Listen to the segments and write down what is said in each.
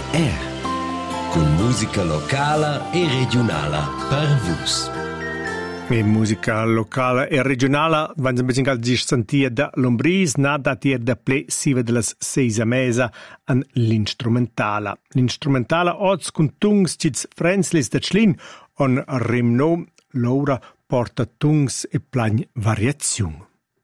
con musica locale e regionale per vus. E musica locale e regionale vanno invece a sentire da Lombris, nata a da ple sive delle 6 mesa an l'instrumentala. L'instrumentala oggi con tungs cits frenslis da Schlin on rimno Laura porta tungs e plan variazione.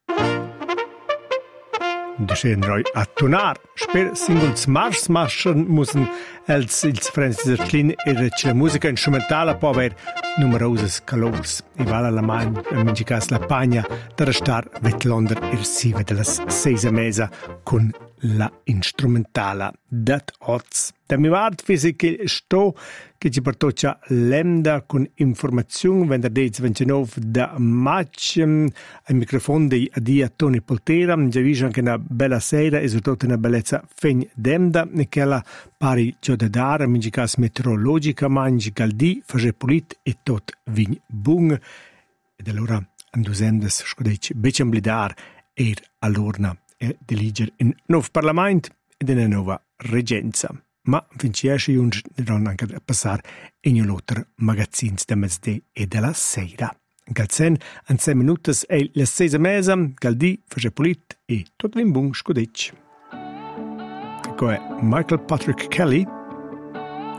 Decenroi a tonar, sper singles marsmaschen müssen als ils Francis Schlin e la musica instrumentale può aver numerose colors. E vale la man, in caso la pagna, da restar vet Londra irsiva delle 6 mesa con la instrumentala dat oz. Da mi vart fisi che sto che ci portoccia l'emda con informazione venerdì 29 da match al microfono di Adia Toni Poltera. Già visto anche una bella sera e soprattutto una bellezza fegn d'emda e che la pari già da dare, in caso meteorologica, mangi caldi, fase pulit e tot vin bung. Ed allora andusendes scudeci becem blidar all'urna e diliger in nuovo Parlamento ed in una nuova regenza. Ma finché junge devono anche passare in un altro magazzino da mezz'è e della sera. Galzen, in 6 minuti è le 6 mesa, Galdi, fece pulit e tutto in buon scudecci. Ecco è Michael Patrick Kelly